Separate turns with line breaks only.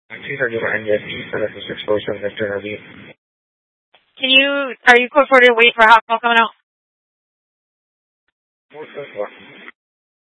Are you code 40 to wait for a hospital coming out?